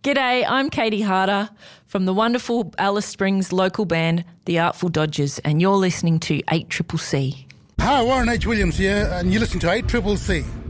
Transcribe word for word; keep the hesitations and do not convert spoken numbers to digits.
G'day, I'm Katie Harder from the wonderful Alice Springs local band, The Artful Dodgers, and you're listening to eight C C C. Hi, Warren H. Williams here, and you're listening to eight C C C.